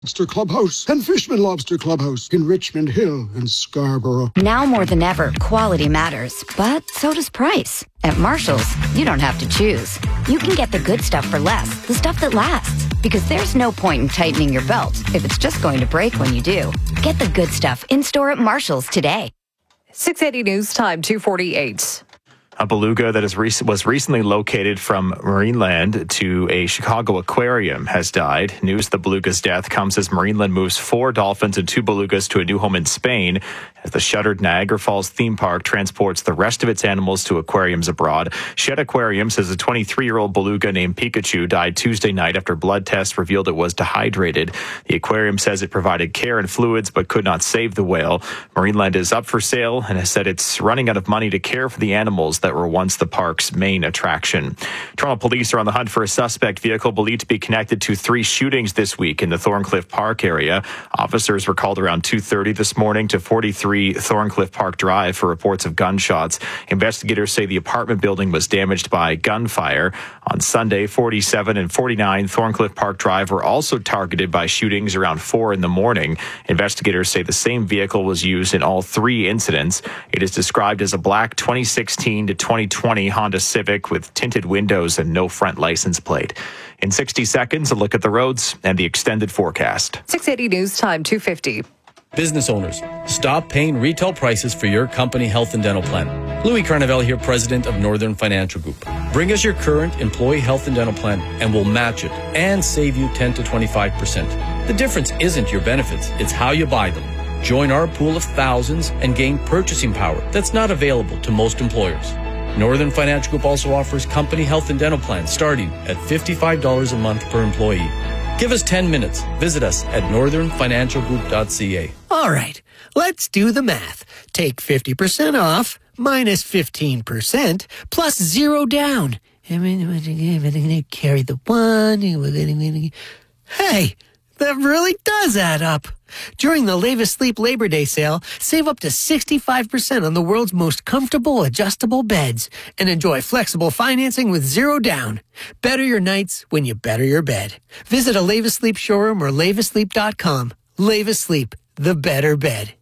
Lobster Clubhouse and Fishman Lobster Clubhouse in Richmond Hill and Scarborough. Now more than ever, quality matters, but so does price. At Marshall's, you don't have to choose. You can get the good stuff for less, the stuff that lasts. Because there's no point in tightening your belt if it's just going to break when you do. Get the good stuff in-store at Marshall's today. 680 News Time, 2:48. A beluga that was recently located from Marineland to a Chicago aquarium has died. News of the beluga's death comes as Marineland moves 4 dolphins and 2 belugas to a new home in Spain, as the shuttered Niagara Falls theme park transports the rest of its animals to aquariums abroad. Shed Aquarium says a 23-year-old beluga named Pikachu died Tuesday night after blood tests revealed it was dehydrated. The aquarium says it provided care and fluids but could not save the whale. Marineland is up for sale and has said it's running out of money to care for the animals that were once the park's main attraction. Toronto police are on the hunt for a suspect vehicle believed to be connected to 3 shootings this week in the Thorncliffe Park area. Officers were called around 2:30 this morning to 43 Thorncliffe Park Drive for reports of gunshots. Investigators say the apartment building was damaged by gunfire. On Sunday, 47 and 49 Thorncliffe Park Drive were also targeted by shootings around 4 in the morning. Investigators say the same vehicle was used in all 3 incidents. It is described as a black 2016 to 2020 Honda Civic with tinted windows and no front license plate. In 60 seconds, a look at the roads and the extended forecast. 680 News Time, 2:50. Business owners, stop paying retail prices for your company health and dental plan. Louis Carnevale here, president of Northern Financial Group. Bring us your current employee health and dental plan and we'll match it and save you 10 to 25%. The difference isn't your benefits, it's how you buy them. Join our pool of thousands and gain purchasing power that's not available to most employers. Northern Financial Group also offers company health and dental plans starting at $55 a month per employee. Give us 10 minutes. Visit us at northernfinancialgroup.ca. All right, let's do the math. Take 50% off minus 15% plus 0 down. Carry the 1. Hey, that really does add up. During the Leva Sleep Labor Day sale, save up to 65% on the world's most comfortable adjustable beds and enjoy flexible financing with 0 down. Better your nights when you better your bed. Visit a Leva Sleep showroom or levasleep.com. Leva Sleep, the better bed.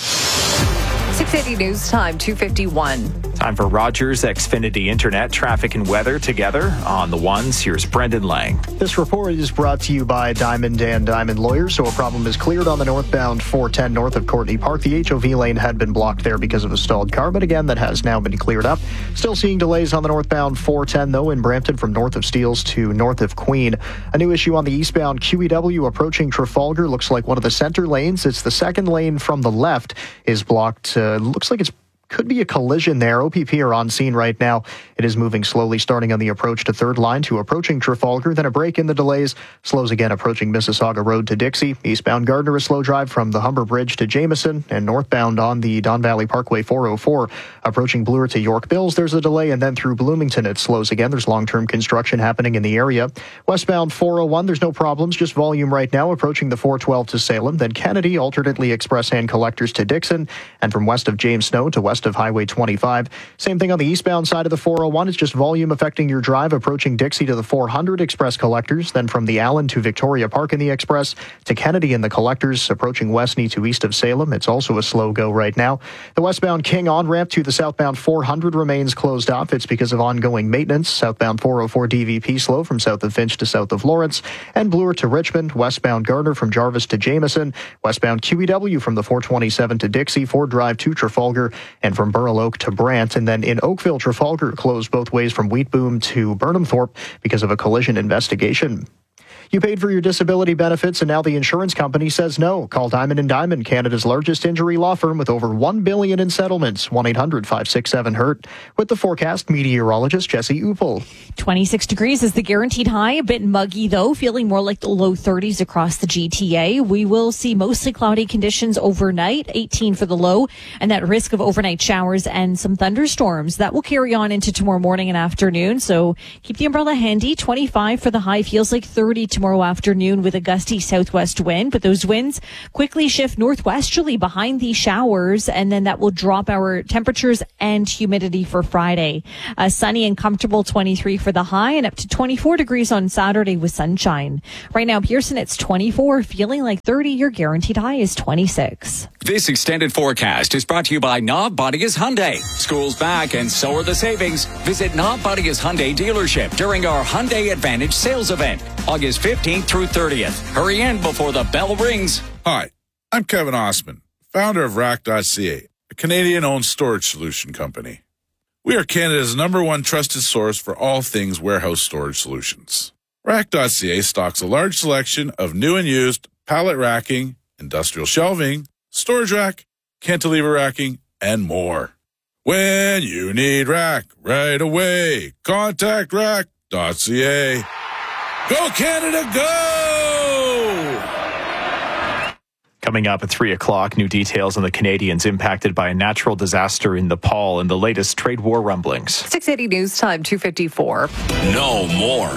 680 News Time, 2:51. Time for Rogers Xfinity Internet traffic and weather together on the ones. Here's Brendan Lang. This report is brought to you by Diamond and Diamond Lawyers. So a problem is cleared on the northbound 410 north of Courtney Park. The HOV lane had been blocked there because of a stalled car, but again, that has now been cleared up. Still seeing delays on the northbound 410, though, in Brampton from north of Steeles to north of Queen. A new issue on the eastbound QEW approaching Trafalgar. Looks like one of the center lanes. It's the second lane from the left is blocked. Looks like it's could be a collision there. OPP are on scene right now. It is moving slowly, starting on the approach to Third Line to approaching Trafalgar, then a break in the delays. Slows again approaching Mississauga Road to Dixie. Eastbound Gardner, a slow drive from the Humber Bridge to Jameson, and northbound on the Don Valley Parkway 404 approaching Bloor to York Mills. There's a delay, and then through Bloomington it slows again. There's long-term construction happening in the area. Westbound 401, there's no problems, just volume right now approaching the 412 to Salem. Then Kennedy, alternately express hand collectors to Dixon, and from west of James Snow to west of Highway 25. Same thing on the eastbound side of the 401. It's just volume affecting your drive approaching Dixie to the 400 express collectors. Then from the Allen to Victoria Park in the express to Kennedy in the collectors approaching Westney to east of Salem. It's also a slow go right now. The westbound King on-ramp to the southbound 400 remains closed off. It's because of ongoing maintenance. Southbound 404 DVP slow from south of Finch to south of Lawrence. And Bloor to Richmond. Westbound Gardner from Jarvis to Jameson. Westbound QEW from the 427 to Dixie. Ford Drive to Trafalgar. And from Burl Oak to Brant. And then in Oakville, Trafalgar closed both ways from Wheatboom to Burnhamthorpe because of a collision investigation. You paid for your disability benefits, and now the insurance company says no. Call Diamond & Diamond, Canada's largest injury law firm with over $1 billion in settlements. 1-800-567-HURT. With the forecast, meteorologist Jesse Uppel. 26 degrees is the guaranteed high. A bit muggy, though, feeling more like the low 30s across the GTA. We will see mostly cloudy conditions overnight, 18 for the low, and that risk of overnight showers and some thunderstorms. That will carry on into tomorrow morning and afternoon, so keep the umbrella handy. 25 for the high, feels like 30 tomorrow tomorrow afternoon with a gusty southwest wind, but those winds quickly shift northwesterly behind these showers, and then that will drop our temperatures and humidity for Friday. Sunny and comfortable 23 for the high and up to 24 degrees on Saturday with sunshine. Right now, Pearson, it's 24, feeling like 30. Your guaranteed high is 26. This extended forecast is brought to you by Knob Bodia's Hyundai. School's back and so are the savings. Visit Knob Bodia's Hyundai dealership during our Hyundai Advantage sales event, August 15th through 30th. Hurry in before the bell rings. Hi, I'm Kevin Osman, founder of Rack.ca, a Canadian-owned storage solution company. We are Canada's #1 trusted source for all things warehouse storage solutions. Rack.ca stocks a large selection of new and used pallet racking, industrial shelving, storage rack, cantilever racking, and more. When you need rack right away, contact Rack.ca. Go Canada, go! Coming up at 3 o'clock, new details on the Canadians impacted by a natural disaster in Nepal and the latest trade war rumblings. 680 News Time, 2:54. No more.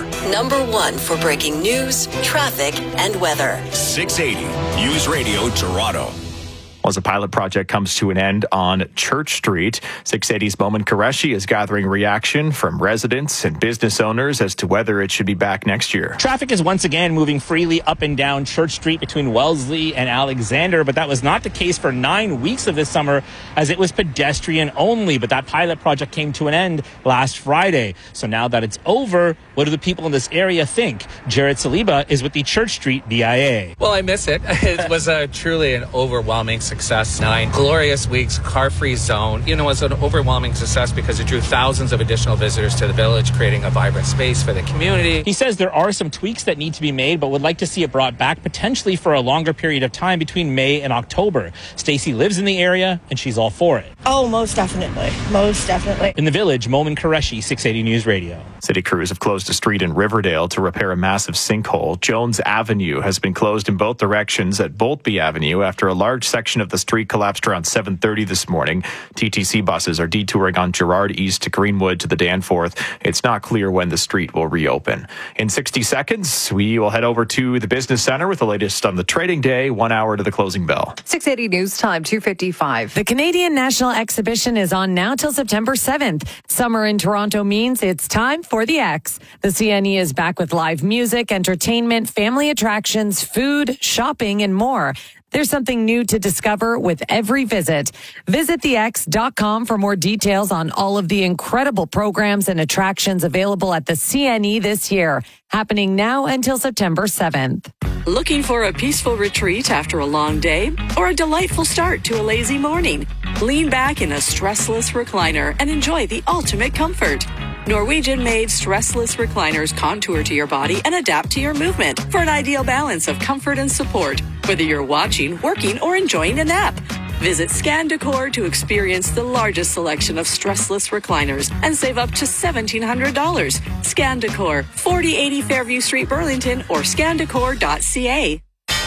#1 for breaking news, traffic, and weather. 680 News Radio Toronto. As a pilot project comes to an end on Church Street, 680's Momin Qureshi is gathering reaction from residents and business owners as to whether it should be back next year. Traffic is once again moving freely up and down Church Street between Wellesley and Alexander, but that was not the case for 9 weeks of this summer as it was pedestrian only. But that pilot project came to an end last Friday. So now that it's over, what do the people in this area think? Jared Saliba is with the Church Street BIA. Well, I miss it. It was truly an overwhelming success. 9 glorious weeks, car-free zone. You know, it was an overwhelming success because it drew thousands of additional visitors to the village, creating a vibrant space for the community. He says there are some tweaks that need to be made, but would like to see it brought back potentially for a longer period of time between May and October. Stacy lives in the area and she's all for it. Oh, most definitely. Most definitely. In the village, Momin Qureshi, 680 News Radio. City crews have closed a street in Riverdale to repair a massive sinkhole. Jones Avenue has been closed in both directions at Boltby Avenue after a large section of the street collapsed around 7:30 this morning. TTC buses are detouring on Gerrard East to Greenwood to the Danforth. It's not clear when the street will reopen. In 60 seconds, we will head over to the Business Center with the latest on the trading day, 1 hour to the closing bell. 680 News Time, 2:55. The Canadian National Exhibition is on now till September 7th. Summer in Toronto means it's time for the X. The CNE is back with live music, entertainment, family attractions, food, shopping, and more. There's something new to discover with every visit. Visit thex.com for more details on all of the incredible programs and attractions available at the CNE this year, happening now until September 7th. Looking for a peaceful retreat after a long day or a delightful start to a lazy morning? Lean back in a stressless recliner and enjoy the ultimate comfort. Norwegian-made stressless recliners contour to your body and adapt to your movement for an ideal balance of comfort and support, whether you're watching, working, or enjoying a nap. Visit Scan Decor to experience the largest selection of stressless recliners and save up to $1,700. Scan Decor, 4080 Fairview Street, Burlington, or scandecor.ca.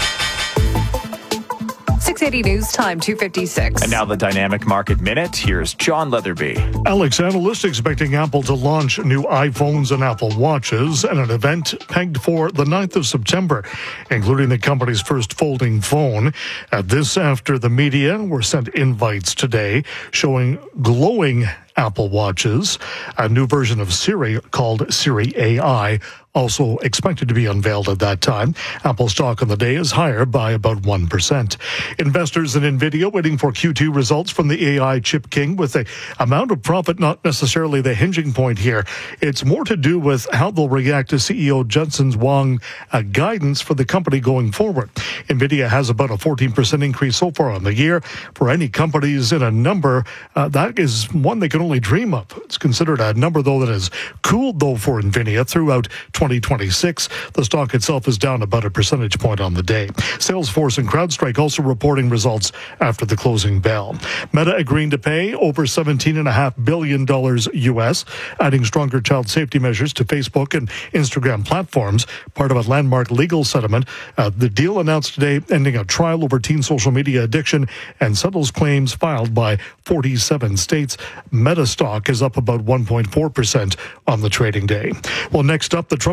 680 News Time, 2:56. And now the Dynamic Market Minute. Here's John Leatherby. Alex, analysts expecting Apple to launch new iPhones and Apple Watches at an event pegged for the 9th of September, including the company's first folding phone. This after the media were sent invites today showing glowing Apple Watches. A new version of Siri called Siri AI also expected to be unveiled at that time. Apple stock on the day is higher by about 1%. Investors in NVIDIA waiting for Q2 results from the AI chip king, with the amount of profit not necessarily the hinging point here. It's more to do with how they'll react to CEO Jensen Huang's guidance for the company going forward. NVIDIA has about a 14% increase so far on the year. For any companies in a number, that is one they can only dream of. It's considered a number, though, that has cooled, though, for NVIDIA throughout 2026. The stock itself is down about a percentage point on the day. Salesforce and CrowdStrike also reporting results after the closing bell. Meta agreeing to pay over $17.5 billion U.S., adding stronger child safety measures to Facebook and Instagram platforms, part of a landmark legal settlement. The deal announced today ending a trial over teen social media addiction and settles claims filed by 47 states. Meta stock is up about 1.4% on the trading day. Well, next up, the Trump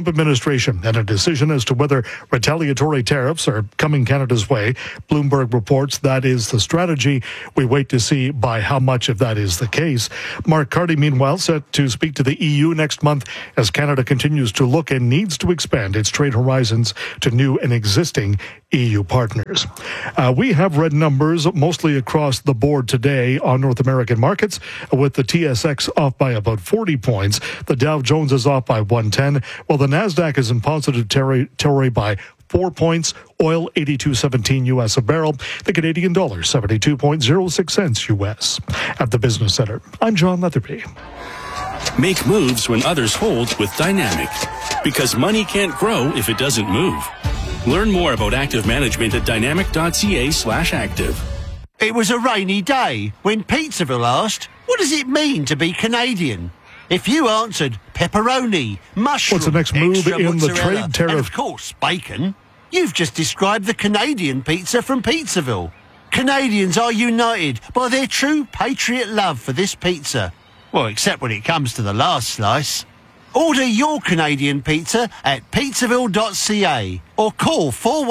Trump administration and a decision as to whether retaliatory tariffs are coming Canada's way. Bloomberg reports that is the strategy. We wait to see by how much if that is the case. Mark Carney, meanwhile, set to speak to the EU next month as Canada continues to look and needs to expand its trade horizons to new and existing EU partners. We have red numbers mostly across the board today on North American markets, with the TSX off by about 40 points. The Dow Jones is off by 110, while the NASDAQ is in positive territory by 4 points. Oil, 82.17 U.S. a barrel. The Canadian dollar, 72.06 cents U.S. At the Business Center, I'm John Leatherby. Make moves when others hold with Dynamic, because money can't grow if it doesn't move. Learn more about active management at dynamic.ca/active. It was a rainy day when Pizzaville asked, what does it mean to be Canadian? If you answered pepperoni, mushroom, what's the next move extra in the mozzarella, trade tariff? and of course bacon, you've just described the Canadian pizza from Pizzaville. Canadians are united by their true patriot love for this pizza. Well, except when it comes to the last slice. Order your Canadian pizza at pizzaville.ca or call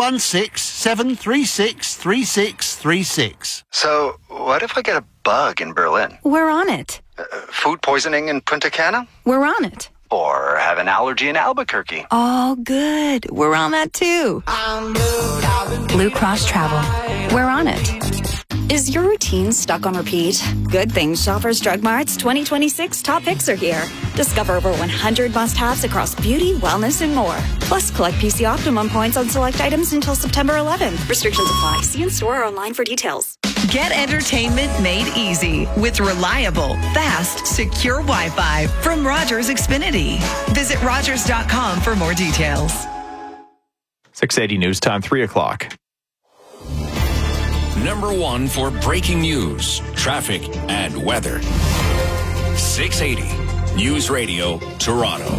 416-736-3636. So, what if I get a bug in Berlin? We're on it. Food poisoning in Punta Cana? We're on it. Or have an allergy in Albuquerque? All good. We're on that too. Blue Cross Travel. We're on it. Is your routine stuck on repeat? Good thing Shoppers Drug Mart's 2026 top picks are here. Discover over 100 must-haves across beauty, wellness, and more. Plus, collect PC Optimum points on select items until September 11th. Restrictions apply. See in-store or online for details. Get entertainment made easy with reliable, fast, secure Wi-Fi from Rogers Xfinity. Visit Rogers.com for more details. 6:80 news time, 3 o'clock. Number one for breaking news, traffic, and weather. 680 News Radio, Toronto.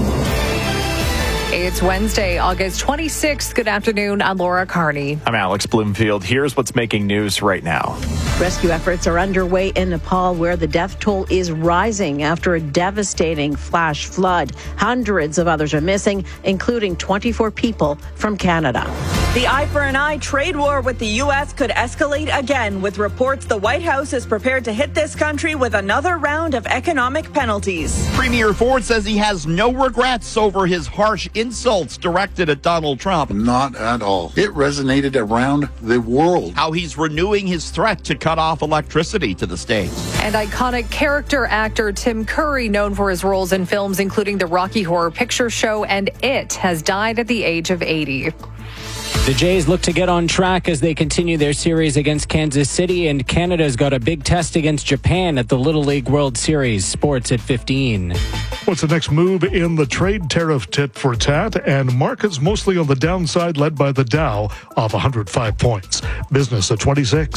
It's Wednesday, August 26th. Good afternoon. I'm Laura Carney. I'm Alex Bloomfield. Here's what's making news right now. Rescue efforts are underway in Nepal, where the death toll is rising after a devastating flash flood. Hundreds of others are missing, including 24 people from Canada. The eye for an eye trade war with the U.S. could escalate again, with reports the White House is prepared to hit this country with another round of economic penalties. Premier Ford says he has no regrets over his harsh insults directed at Donald Trump. Not at all. It resonated around the world. How he's renewing his threat to cut off electricity to the states. And iconic character actor Tim Curry, known for his roles in films including the Rocky Horror Picture Show and It, has died at the age of 80. The Jays look to get on track as they continue their series against Kansas City, and Canada's got a big test against Japan at the Little League World Series. Sports at 15. What's the next move in the trade tariff tit for tat? And markets mostly on the downside, led by the Dow off 105 points. Business at 26.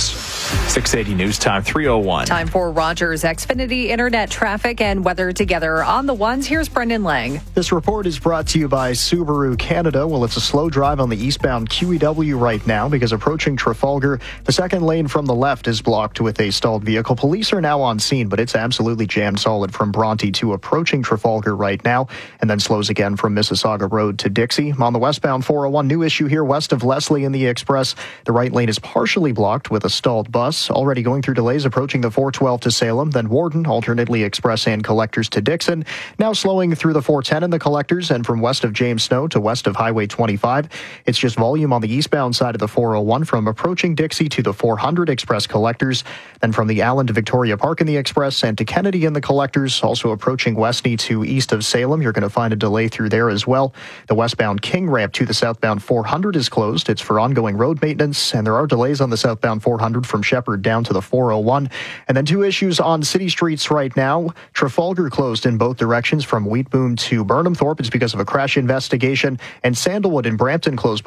680 news time, 3:01. Time for Rogers Xfinity internet traffic and weather together on the ones. Here's Brendan Lang. This report is brought to you by Subaru Canada. Well, it's a slow drive on the eastbound QEW right now because approaching Trafalgar, the second lane from the left is blocked with a stalled vehicle. Police are now on scene, but it's absolutely jammed solid from Bronte to approaching Trafalgar right now, and then slows again from Mississauga Road to Dixie. On the westbound 401, new issue here west of Leslie in the Express. The right lane is partially blocked with a stalled bus. Already going through delays approaching the 412 to Salem, then Warden, alternately Express and Collectors to Dixon. Now slowing through the 410 and the Collectors, and from west of James Snow to west of Highway 25. It's just volume on the eastbound side of the 401 from approaching Dixie to the 400 Express Collectors, then from the Allen to Victoria Park in the Express and to Kennedy in the Collectors, also approaching Westney to east of Salem. You're going to find a delay through there as well. The westbound King ramp to the southbound 400 is closed. It's for ongoing road maintenance, and there are delays on the southbound 400 from Shepherd down to the 401. And then two issues on city streets right now. Trafalgar closed in both directions from Wheatboom to Burnham Thorpe. It's because of a crash investigation, and Sandalwood and Brampton closed both ways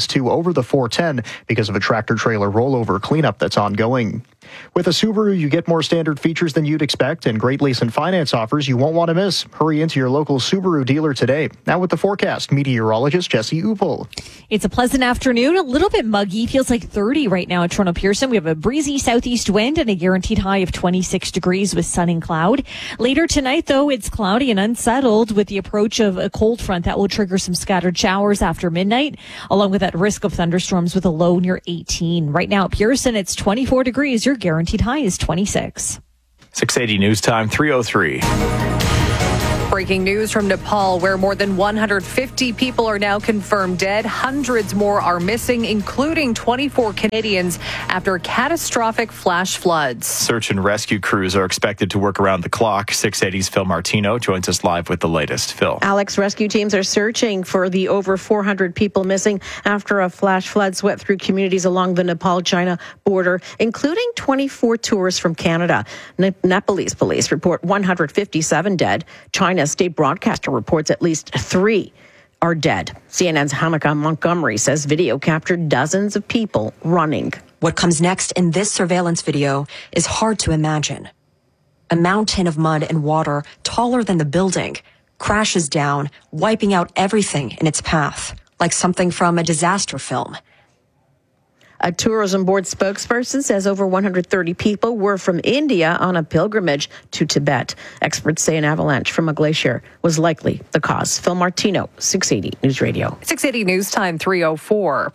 2 over the 410 because of a tractor-trailer rollover cleanup that's ongoing. With a Subaru, you get more standard features than you'd expect and great lease and finance offers you won't want to miss. Hurry into your local Subaru dealer today. Now with the forecast, meteorologist Jesse Upel. It's a pleasant afternoon, a little bit muggy. Feels like 30 right now at Toronto Pearson. We have a breezy southeast wind and a guaranteed high of 26 degrees with sun and cloud. Later tonight, though, it's cloudy and unsettled with the approach of a cold front that will trigger some scattered showers after midnight, along with that risk of thunderstorms with a low near 18. Right now at Pearson, it's 24 degrees. Your guaranteed high is 26. 680 News Time, 3:03. Breaking news from Nepal, where more than 150 people are now confirmed dead. Hundreds more are missing, including 24 Canadians after catastrophic flash floods. Search and rescue crews are expected to work around the clock. 680's Phil Martino joins us live with the latest. Phil. Alex, rescue teams are searching for the over 400 people missing after a flash flood swept through communities along the Nepal-China border, including 24 tourists from Canada. Nepalese police report 157 dead. China's state broadcaster reports at least 3 are dead. CNN's Hanukkah Montgomery says video captured dozens of people running. What comes next in this surveillance video is hard to imagine. A mountain of mud and water taller than the building crashes down, wiping out everything in its path, like something from a disaster film. A tourism board spokesperson says over 130 people were from India on a pilgrimage to Tibet. Experts say an avalanche from a glacier was likely the cause. Phil Martino, 680 News Radio. 680 News Time, 3:04.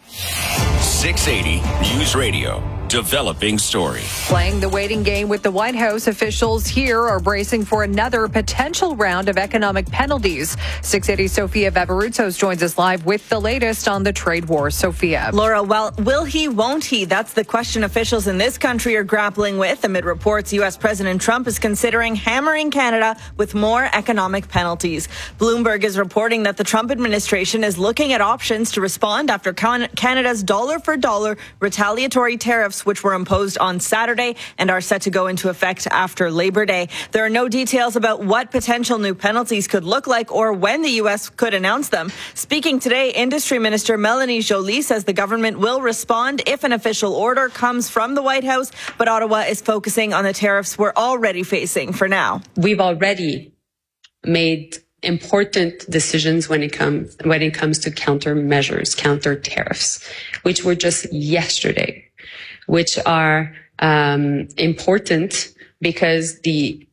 680 News Radio. Developing story. Playing the waiting game with the White House, officials here are bracing for another potential round of economic penalties. 680 Sophia Vavarutsos joins us live with the latest on the trade war. Sophia. Laura, well, will he, won't he? That's the question officials in this country are grappling with amid reports U.S. President Trump is considering hammering Canada with more economic penalties. Bloomberg is reporting that the Trump administration is looking at options to respond after Canada's dollar-for-dollar retaliatory tariffs, which were imposed on Saturday and are set to go into effect after Labor Day. There are no details about what potential new penalties could look like or when the U.S. could announce them. Speaking today, Industry Minister Melanie Joly says the government will respond if an official order comes from the White House, but Ottawa is focusing on the tariffs we're already facing for now. We've already made important decisions when it comes to countermeasures, counter tariffs, which were just yesterday, which are important because the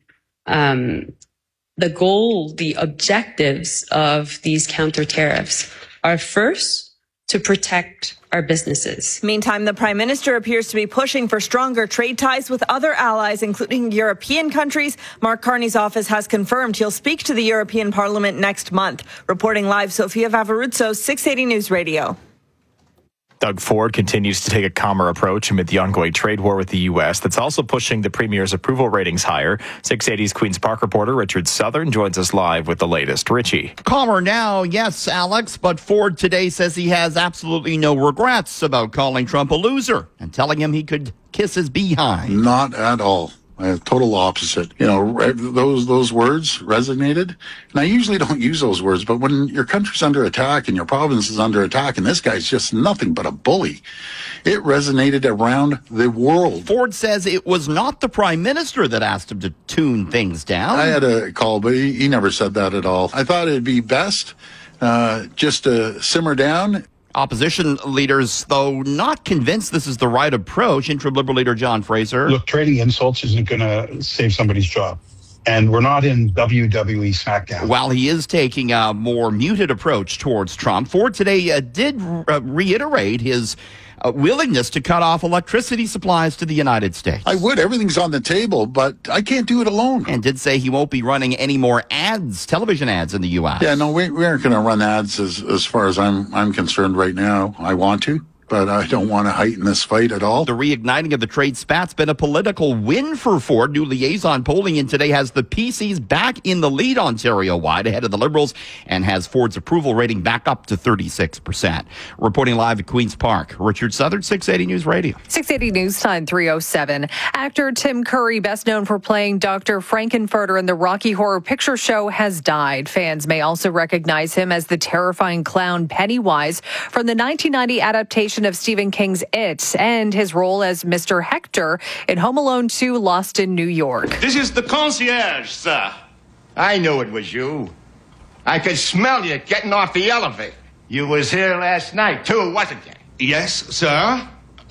goal, the objectives of these counter tariffs are first to protect our businesses. Meantime, the Prime Minister appears to be pushing for stronger trade ties with other allies, including European countries. Mark Carney's office has confirmed he'll speak to the European Parliament next month. Reporting live, Sophia Vavarutsos, 680 News Radio. Doug Ford continues to take a calmer approach amid the ongoing trade war with the U.S. that's also pushing the Premier's approval ratings higher. 680's Queen's Park reporter Richard Southern joins us live with the latest. Richie. Calmer now, yes, Alex, but Ford today says he has absolutely no regrets about calling Trump a loser and telling him he could kiss his behind. Not at all. Total opposite. You know, those words resonated. And I usually don't use those words, but when your country's under attack and your province is under attack and this guy's just nothing but a bully, it resonated around the world. Ford says it was not the Prime Minister that asked him to tune things down. I had a call, but he never said that at all. I thought it'd be best just to simmer down. Opposition leaders, though, not convinced this is the right approach. Interim Liberal leader John Fraser. Look, trading insults isn't going to save somebody's job. And we're not in WWE SmackDown. While he is taking a more muted approach towards Trump, Ford today did reiterate his willingness to cut off electricity supplies to the United States. I would. Everything's on the table, but I can't do it alone. And did say he won't be running any more ads, television ads in the U.S. Yeah, no, we aren't going to run ads as far as I'm concerned right now. I want to, but I don't want to heighten this fight at all. The reigniting of the trade spat's been a political win for Ford. New liaison polling in today has the PCs back in the lead Ontario-wide ahead of the Liberals and has Ford's approval rating back up to 36%. Reporting live at Queen's Park, Richard Southard, 680 News Radio. 680 News Time 3:07. Actor Tim Curry, best known for playing Dr. Frankenfurter in the Rocky Horror Picture Show, has died. Fans may also recognize him as the terrifying clown Pennywise from the 1990 adaptation of Stephen King's It, and his role as Mr. Hector in Home Alone 2: Lost in New York. This is the concierge, sir. I knew it was you. I could smell you getting off the elevator. You was here last night, too, wasn't you? Yes, sir.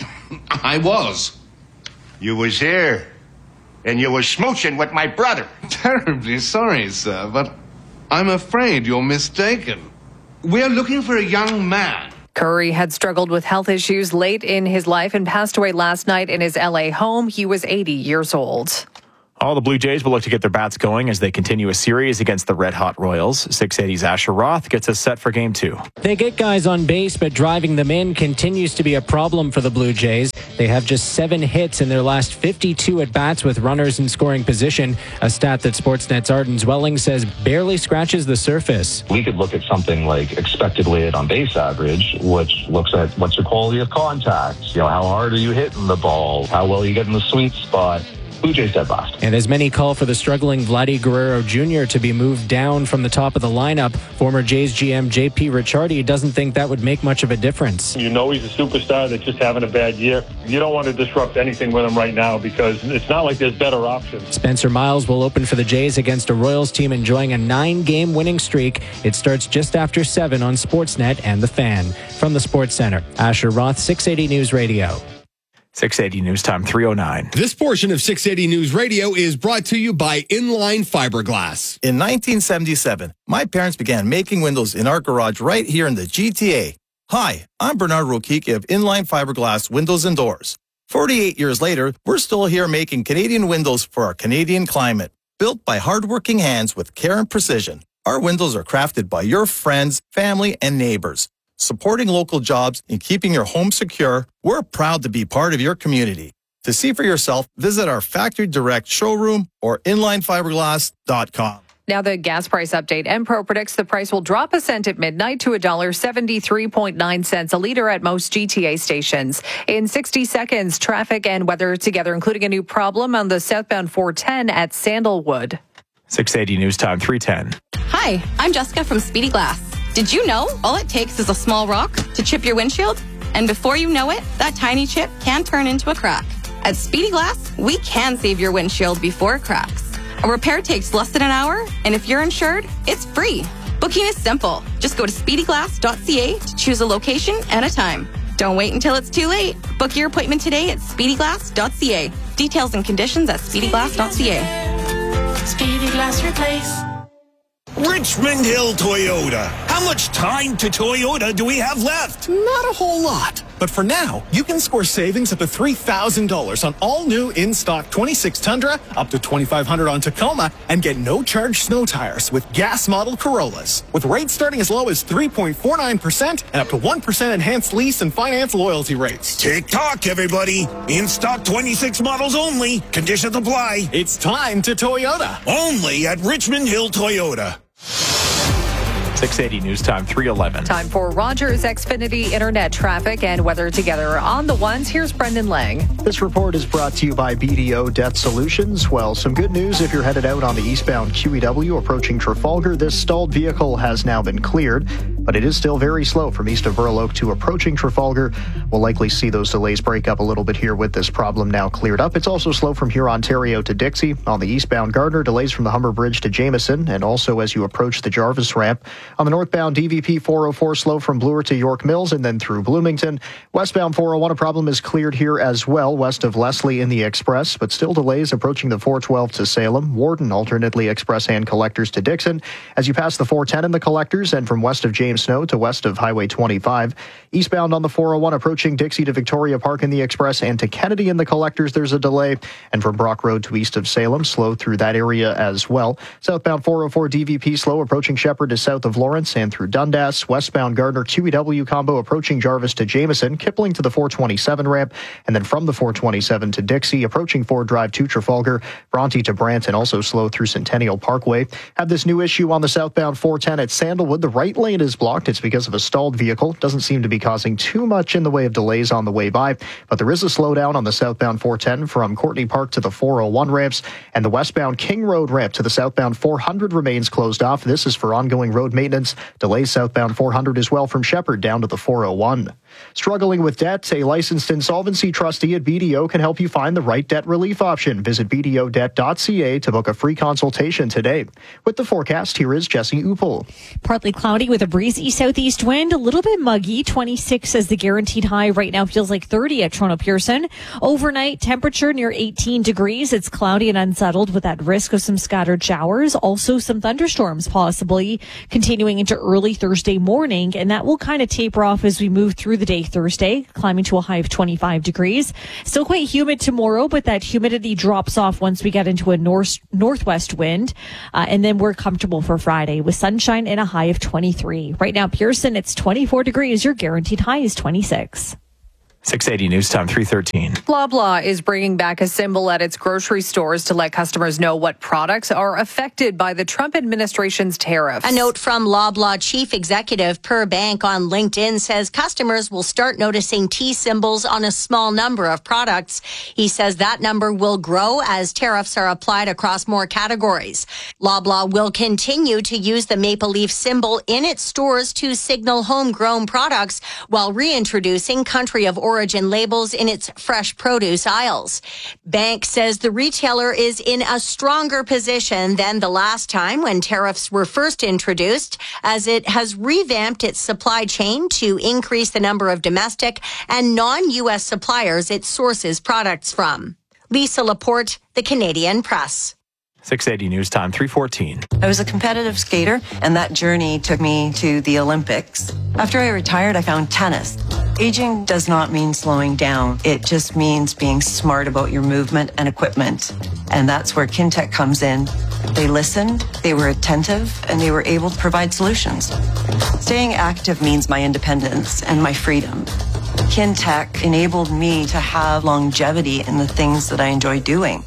I was. You was here, and you was smooching with my brother. Terribly sorry, sir, but I'm afraid you're mistaken. We're looking for a young man. Curry had struggled with health issues late in his life and passed away last night in his LA home. He was 80 years old. All the Blue Jays will look to get their bats going as they continue a series against the Red Hot Royals. 680's Asher Roth gets us set for Game 2. They get guys on base, but driving them in continues to be a problem for the Blue Jays. They have just 7 hits in their last 52 at-bats with runners in scoring position, a stat that Sportsnet's Arden Zwelling says barely scratches the surface. We could look at something like expected weighted on base average, which looks at what's your quality of contact, how hard are you hitting the ball, how well you get in the sweet spot. Blue Jays dead last. And as many call for the struggling Vladdy Guerrero Jr. to be moved down from the top of the lineup, former Jays GM J.P. Ricciardi doesn't think that would make much of a difference. You know he's a superstar that's just having a bad year. You don't want to disrupt anything with him right now because it's not like there's better options. Spencer Miles will open for the Jays against a Royals team enjoying a 9-game winning streak. It starts just after 7 on Sportsnet and The Fan. From the Sports Center, Asher Roth, 680 News Radio. 680 News Time 309. This portion of 680 News Radio is brought to you by Inline Fiberglass. In 1977, my parents began making windows in our garage right here in the GTA. Hi, I'm Bernard Rokicki of Inline Fiberglass Windows and Doors. 48 years later, we're still here making Canadian windows for our Canadian climate. Built by hardworking hands with care and precision, our windows are crafted by your friends, family, and neighbors. Supporting local jobs and keeping your home secure, we're proud to be part of your community. To see for yourself, visit our Factory Direct showroom or inlinefiberglass.com. Now the gas price update. Enpro predicts the price will drop a cent at midnight to $1.73.9 a liter at most GTA stations. In 60 seconds, traffic and weather together, including a new problem on the southbound 410 at Sandalwood. 680 News Time 310. Hi, I'm Jessica from Speedy Glass. Did you know all it takes is a small rock to chip your windshield? And before you know it, that tiny chip can turn into a crack. At Speedy Glass, we can save your windshield before it cracks. A repair takes less than an hour, and if you're insured, it's free. Booking is simple. Just go to speedyglass.ca to choose a location and a time. Don't wait until it's too late. Book your appointment today at speedyglass.ca. Details and conditions at speedyglass.ca. Speedy Glass Replace. Richmond Hill Toyota. How much time to Toyota do we have left? Not a whole lot. But for now, you can score savings up to $3,000 on all new in-stock 26 Tundra, up to $2,500 on Tacoma, and get no-charge snow tires with gas model Corollas. With rates starting as low as 3.49% and up to 1% enhanced lease and finance loyalty rates. Tick-tock, everybody. In-stock 26 models only. Conditions apply. It's time to Toyota. Only at Richmond Hill Toyota. 680 News Time 311. Time for Rogers Xfinity Internet traffic and weather together on the ones. Here's Brendan Lang. This report is brought to you by BDO Debt Solutions. Well, some good news if you're headed out on the eastbound QEW approaching Trafalgar. This stalled vehicle has now been cleared, but it is still very slow from east of Burloak to approaching Trafalgar. We'll likely see those delays break up a little bit here with this problem now cleared up. It's also slow from here Ontario to Dixie. On the eastbound Gardner, delays from the Humber Bridge to Jameson, and also as you approach the Jarvis ramp. On the northbound DVP 404, slow from Bloor to York Mills and then through Bloomington. Westbound 401, a problem is cleared here as well, west of Leslie in the Express, but still delays approaching the 412 to Salem. Warden, alternately Express and Collectors to Dixon. As you pass the 410 in the Collectors and from west of James James Snow to west of Highway 25. Eastbound on the 401 approaching Dixie to Victoria Park in the Express and to Kennedy in the Collectors, there's a delay. And from Brock Road to east of Salem, slow through that area as well. Southbound 404 DVP slow approaching Shepherd to south of Lawrence and through Dundas. Westbound Gardner QEW combo approaching Jarvis to Jameson, Kipling to the 427 ramp, and then from the 427 to Dixie, approaching Ford Drive to Trafalgar, Bronte to Branton, also slow through Centennial Parkway. Have this new issue on the southbound 410 at Sandalwood. The right lane is blocked. It's because of a stalled vehicle. Doesn't seem to be causing too much in the way of delays on the way by, but there is a slowdown on the southbound 410 from Courtney Park to the 401 ramps, and the westbound King Road ramp to the southbound 400 remains closed off. This is for ongoing road maintenance. Delays southbound 400 as well from Shepherd down to the 401. Struggling with debt? A licensed insolvency trustee at BDO can help you find the right debt relief option. Visit bdodebt.ca to book a free consultation today. With the forecast, here is Jesse Upel. Partly cloudy with a breezy southeast wind, a little bit muggy. 26 as the guaranteed high. Right now feels like 30 at Toronto Pearson. Overnight temperature near 18 degrees. It's cloudy and unsettled with that risk of some scattered showers. Also some thunderstorms possibly continuing into early Thursday morning, and that will kind of taper off as we move through the day Thursday, climbing to a high of 25 degrees. Still quite humid tomorrow, but that humidity drops off once we get into a northwest wind. And then we're comfortable for Friday with sunshine and a high of 23. Right now, Pearson, it's 24 degrees. Your guaranteed high is 26. 680 News Time, 3:13. Loblaw is bringing back a symbol at its grocery stores to let customers know what products are affected by the Trump administration's tariffs. A note from Loblaw Chief Executive Per Bank on LinkedIn says customers will start noticing T symbols on a small number of products. He says that number will grow as tariffs are applied across more categories. Loblaw will continue to use the maple leaf symbol in its stores to signal homegrown products while reintroducing country of origin labels in its fresh produce aisles. Bank says the retailer is in a stronger position than the last time when tariffs were first introduced, as it has revamped its supply chain to increase the number of domestic and non-U.S. suppliers it sources products from. Lisa Laporte, The Canadian Press. 680 News Time, 3:14. I was a competitive skater, and that journey took me to the Olympics. After I retired, I found tennis. Aging does not mean slowing down. It just means being smart about your movement and equipment. And that's where Kintec comes in. They listened, they were attentive, and they were able to provide solutions. Staying active means my independence and my freedom. Kintec enabled me to have longevity in the things that I enjoy doing.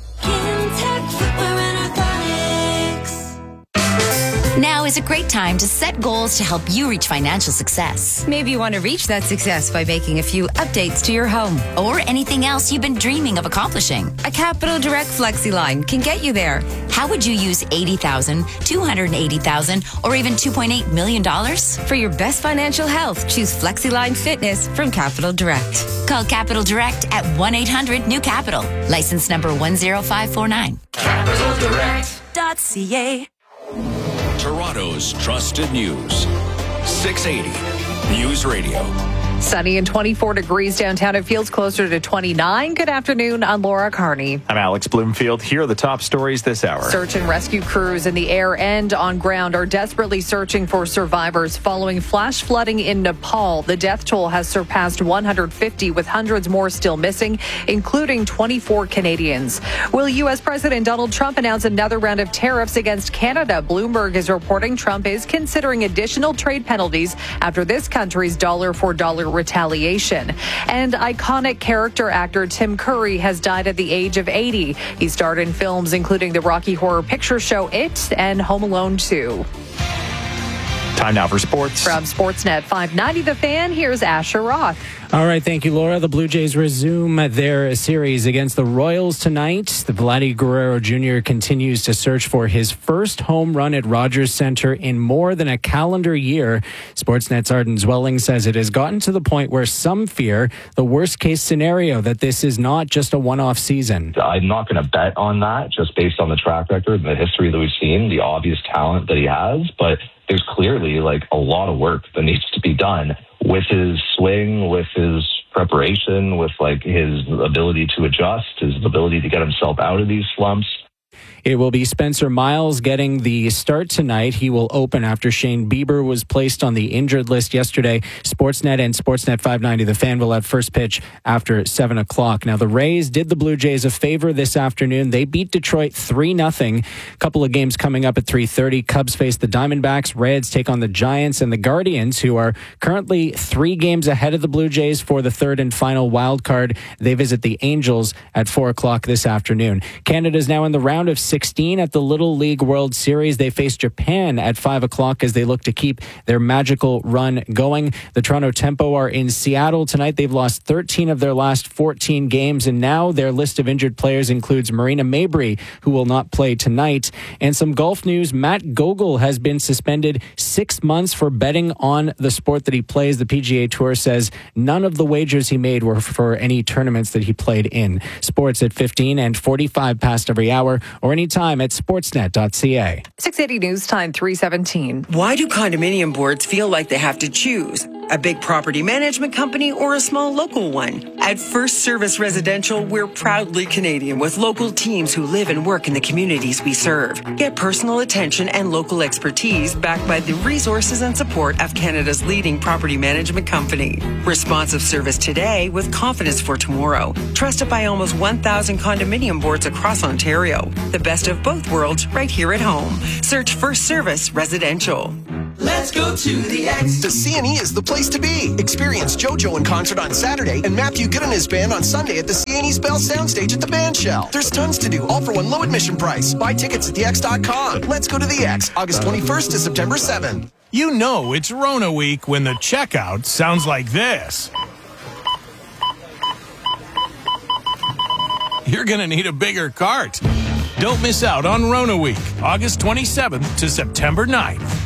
Now is a great time to set goals to help you reach financial success. Maybe you want to reach that success by making a few updates to your home. Or anything else you've been dreaming of accomplishing. A Capital Direct FlexiLine can get you there. How would you use $80,000, $280,000, or even $2.8 million? For your best financial health, choose FlexiLine Fitness from Capital Direct. Call Capital Direct at 1-800-NEW-CAPITAL. License number 10549. CapitalDirect.ca. Toronto's trusted news. 680 News Radio. Sunny and 24 degrees downtown. It feels closer to 29. Good afternoon. I'm Laura Carney. I'm Alex Bloomfield. Here are the top stories this hour. Search and rescue crews in the air and on ground are desperately searching for survivors following flash flooding in Nepal. The death toll has surpassed 150, with hundreds more still missing, including 24 Canadians. Will U.S. President Donald Trump announce another round of tariffs against Canada? Bloomberg is reporting Trump is considering additional trade penalties after this country's dollar-for-dollar retaliation. And iconic character actor Tim Curry has died at the age of 80. He starred in films including the Rocky Horror Picture Show It and Home Alone 2. Time now for sports. From Sportsnet 590 The Fan, here's Asher Roth. All right, thank you, Laura. The Blue Jays resume their series against the Royals tonight. The Vladdy Guerrero Jr. continues to search for his first home run at Rogers Centre in more than a calendar year. Sportsnet's Arden Zwelling says it has gotten to the point where some fear the worst-case scenario, that this is not just a one-off season. I'm not going to bet on that just based on the track record and the history that we've seen, the obvious talent that he has, but there's clearly a lot of work that needs to be done with his swing, with his preparation, with his ability to adjust, his ability to get himself out of these slumps. It will be Spencer Miles getting the start tonight. He will open after Shane Bieber was placed on the injured list yesterday. Sportsnet and Sportsnet 590, the Fan will have first pitch after 7 o'clock. Now, the Rays did the Blue Jays a favor this afternoon. They beat Detroit 3-0. A couple of games coming up at 3:30. Cubs face the Diamondbacks. Reds take on the Giants, and the Guardians, who are currently 3 games ahead of the Blue Jays for the third and final wild card. They visit the Angels at 4 o'clock this afternoon. Canada's now in the round of 16 at the Little League World Series. They face Japan at 5 o'clock as they look to keep their magical run going. The Toronto Tempo are in Seattle tonight. They've lost 13 of their last 14 games, and now their list of injured players includes Marina Mabrey, who will not play tonight. And some golf news, Matt Gogol has been suspended 6 months for betting on the sport that he plays. The PGA Tour says none of the wagers he made were for any tournaments that he played in. Sports at 15 and 45 past every hour, or anytime at sportsnet.ca. 680 News Time, 3:17. Why do condominium boards feel like they have to choose? A big property management company or a small local one? At First Service Residential, we're proudly Canadian with local teams who live and work in the communities we serve. Get personal attention and local expertise backed by the resources and support of Canada's leading property management company. Responsive service today with confidence for tomorrow. Trusted by almost 1,000 condominium boards across Ontario. The best of both worlds right here at home. Search First Service Residential. Let's go to the X. The CNE is the place to be. Experience JoJo in concert on Saturday and Matthew Good and his band on Sunday at the CNE's Bell Soundstage at the Band Shell. There's tons to do, all for one low admission price. Buy tickets at thex.com. Let's go to the X, August 21st to September 7th. You know it's Rona week when the checkout sounds like this. You're going to need a bigger cart. Don't miss out on Rona week, August 27th to September 9th.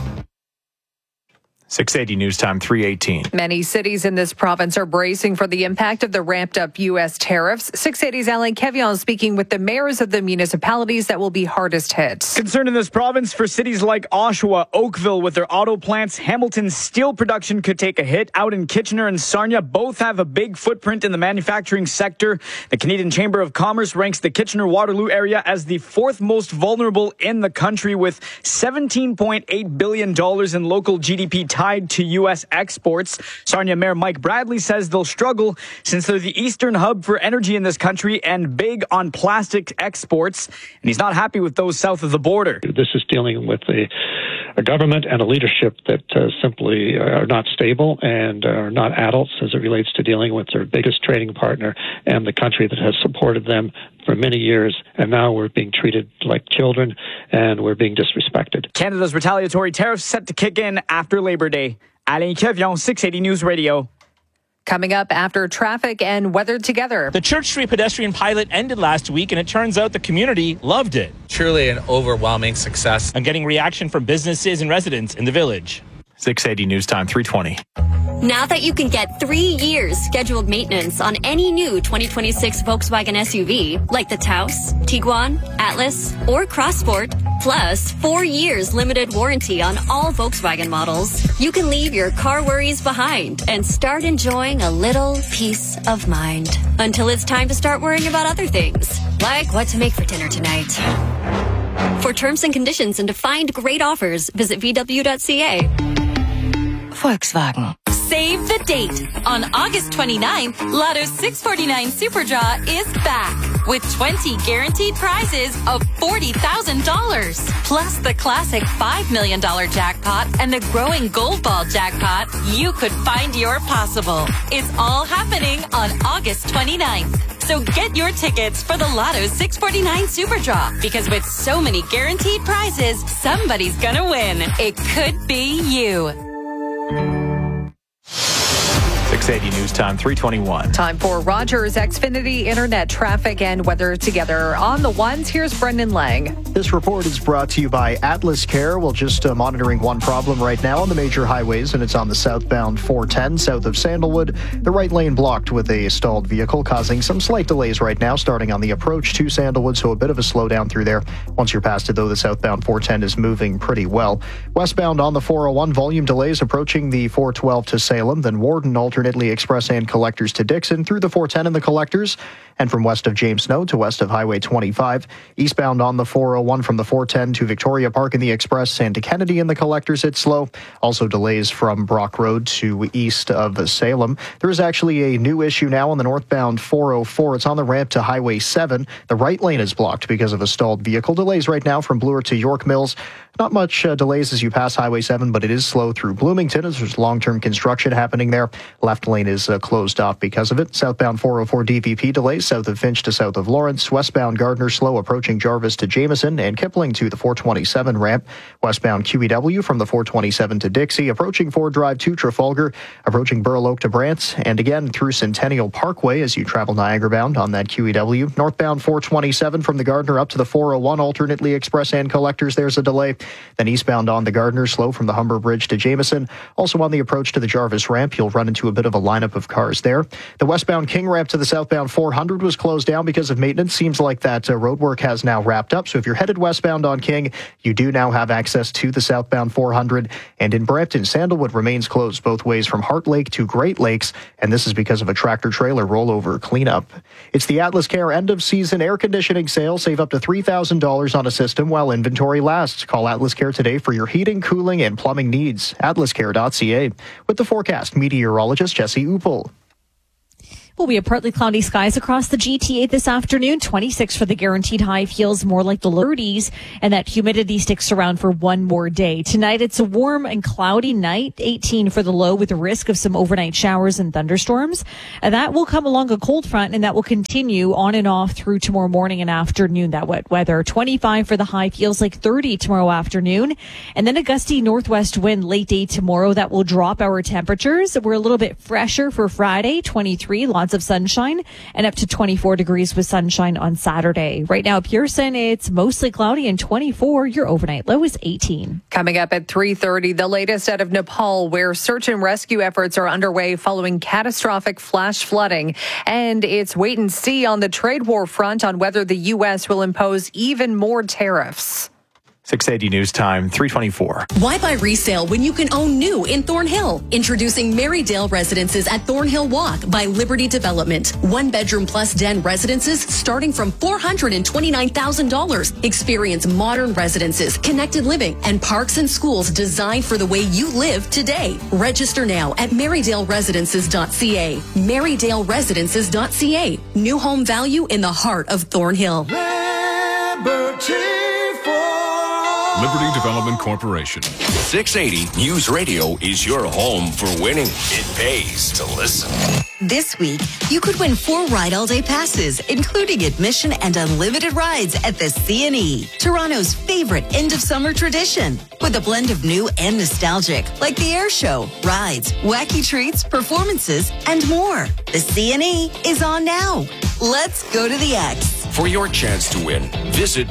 680 News Time, 3:18. Many cities in this province are bracing for the impact of the ramped-up U.S. tariffs. 680's Alain Kevion speaking with the mayors of the municipalities that will be hardest hit. Concern in this province for cities like Oshawa, Oakville with their auto plants. Hamilton's steel production could take a hit. Out in Kitchener and Sarnia, both have a big footprint in the manufacturing sector. The Canadian Chamber of Commerce ranks the Kitchener-Waterloo area as the 4th most vulnerable in the country, with $17.8 billion in local GDP tied to U.S. exports. Sarnia Mayor Mike Bradley says they'll struggle since they're the eastern hub for energy in this country and big on plastic exports. And he's not happy with those south of the border. This is dealing with a government and a leadership that simply are not stable and are not adults as it relates to dealing with their biggest trading partner and the country that has supported them for many years, and now we're being treated like children and we're being disrespected. Canada's retaliatory tariffs set to kick in after Labor Day. Alain Kevion, 680 News Radio. Coming up after traffic and weather together. The Church Street pedestrian pilot ended last week, and it turns out the community loved it. Truly an overwhelming success. I'm getting reaction from businesses and residents in the village. 680 News Time, 3:20. Now that you can get 3 years scheduled maintenance on any new 2026 Volkswagen SUV, like the Taos, Tiguan, Atlas, or Crossport, plus 4 years limited warranty on all Volkswagen models, you can leave your car worries behind and start enjoying a little peace of mind. Until it's time to start worrying about other things, like what to make for dinner tonight. For terms and conditions and to find great offers, visit VW.ca. Volkswagen. Save the date. On August 29th, Lotto 649 Super Draw is back with 20 guaranteed prizes of $40,000. Plus the classic $5 million jackpot and the growing Gold Ball jackpot. You could find your possible. It's all happening on August 29th. So get your tickets for the Lotto 649 Super Draw, because with so many guaranteed prizes, somebody's gonna win. It could be you. 680 News Time, 3:21. Time for Rogers Xfinity Internet traffic and weather together. On the ones, here's Brendan Lang. This report is brought to you by Atlas Care. We're just monitoring one problem right now on the major highways, and it's on the southbound 410 south of Sandalwood. The right lane blocked with a stalled vehicle, causing some slight delays right now, starting on the approach to Sandalwood, so a bit of a slowdown through there. Once you're past it, though, the southbound 410 is moving pretty well. Westbound on the 401, volume delays approaching the 412 to Salem, then Warden alternating Italy Express and Collectors to Dixon, through the 410 in the Collectors, and from west of James Snow to west of Highway 25. Eastbound on the 401 from the 410 to Victoria Park in the Express and to Kennedy in the Collectors, it's slow. Also delays from Brock Road to east of Salem. There is actually a new issue now on the northbound 404. It's on the ramp to Highway 7. The right lane is blocked because of a stalled vehicle. Delays right now from Bloor to York Mills. Not much delays as you pass Highway 7, but it is slow through Bloomington as there's long-term construction happening there. Left lane is closed off because of it. Southbound 404 DVP delays south of Finch to south of Lawrence. Westbound Gardner slow approaching Jarvis to Jameson and Kipling to the 427 ramp. Westbound QEW from the 427 to Dixie, approaching Ford Drive to Trafalgar, approaching Burl Oak to Brant, and again through Centennial Parkway as you travel Niagara bound on that QEW. Northbound 427 from the Gardner up to the 401, alternately Express and Collectors, there's a delay. Then eastbound on the Gardner, slow from the Humber Bridge to Jameson. Also on the approach to the Jarvis ramp, you'll run into a bit of a lineup of cars there. The westbound King ramp to the southbound 400 was closed down because of maintenance. Seems like that road work has now wrapped up. So if you're headed westbound on King, you do now have access to the southbound 400. And in Brampton, Sandalwood remains closed both ways from Heart Lake to Great Lakes. And this is because of a tractor-trailer rollover cleanup. It's the Atlas Care end-of-season air conditioning sale. Save up to $3,000 on a system while inventory lasts. Call Atlas Care today for your heating, cooling, and plumbing needs. atlascare.ca. With the forecast, meteorologist Jesse Uppel. Well, we have partly cloudy skies across the GTA this afternoon. 26 for the guaranteed high, feels more like the low 30s, and that humidity sticks around for one more day. Tonight, it's a warm and cloudy night. 18 for the low with a risk of some overnight showers and thunderstorms. And that will come along a cold front, and that will continue on and off through tomorrow morning and afternoon, that wet weather. 25 for the high, feels like 30 tomorrow afternoon. And then a gusty northwest wind late day tomorrow that will drop our temperatures. We're a little bit fresher for Friday, 23, lots of sunshine, and up to 24 degrees with sunshine on Saturday. Right now, Pearson, it's mostly cloudy and 24. Your overnight low is 18. Coming up at 3:30, the latest out of Nepal, where search and rescue efforts are underway following catastrophic flash flooding. And it's wait and see on the trade war front on whether the U.S. will impose even more tariffs. 680 News Time, 3:24. Why buy resale when you can own new in Thornhill? Introducing Marydale Residences at Thornhill Walk by Liberty Development. 1-bedroom plus den residences starting from $429,000. Experience modern residences, connected living, and parks and schools designed for the way you live today. Register now at MarydaleResidences.ca. MarydaleResidences.ca. New home value in the heart of Thornhill. Liberty Development Corporation. 680 News Radio is your home for winning. It pays to listen. This week, you could win 4 Ride All Day passes, including admission and unlimited rides at the C&E, Toronto's favorite end-of-summer tradition. With a blend of new and nostalgic, like the air show, rides, wacky treats, performances, and more. The C&E is on now. Let's go to the X. For your chance to win, visit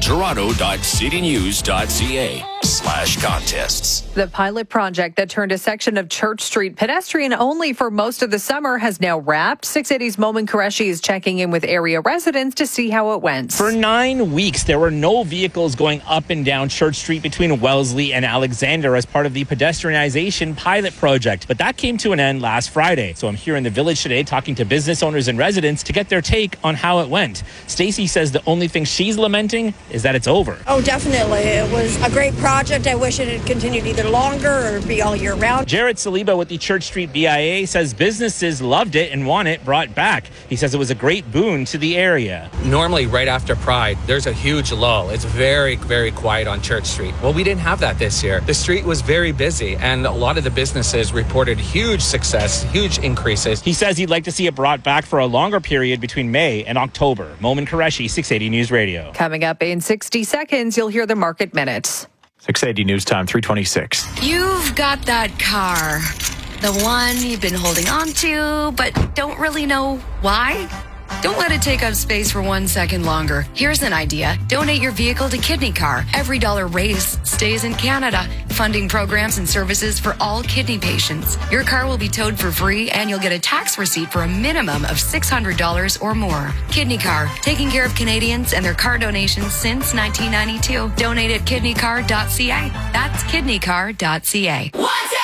toronto.citynews.ca/contests. The pilot project that turned a section of Church Street pedestrian only for most of the summer has now wrapped. 680's Momin Qureshi is checking in with area residents to see how it went. For 9 weeks, there were no vehicles going up and down Church Street between Wellesley and Alexander as part of the pedestrianization pilot project. But that came to an end last Friday. So I'm here in the village today talking to business owners and residents to get their take on how it went. Stacy says the only thing she's lamenting is that it's over. Oh, definitely. It was a great project. I wish it had continued either longer or be all year round. Jared Saliba with the Church Street BIA says businesses loved it and want it brought back. He says it was a great boon to the area. Normally, right after Pride, there's a huge lull. It's very, very quiet on Church Street. Well, we didn't have that this year. The street was very busy, and a lot of the businesses reported huge success, huge increases. He says he'd like to see it brought back for a longer period between May and October. Momin Qureshi, 680 News Radio. Coming up in 60 seconds, you'll hear the Market Minutes. 680 News Time, 3:26. You've got that car, the one you've been holding on to, but don't really know why. Don't let it take up space for 1 second longer. Here's an idea. Donate your vehicle to Kidney Car. Every dollar raised stays in Canada, funding programs and services for all kidney patients. Your car will be towed for free, and you'll get a tax receipt for a minimum of $600 or more. Kidney Car, taking care of Canadians and their car donations since 1992. Donate at kidneycar.ca. That's kidneycar.ca.